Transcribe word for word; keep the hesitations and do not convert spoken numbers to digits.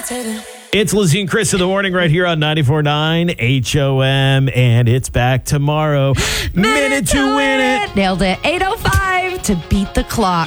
It's Lizzie and Chris in the morning right here on ninety-four point nine H O M, and it's back tomorrow. Minute, Minute to, to win it. Nailed it. eight oh five to beat the clock.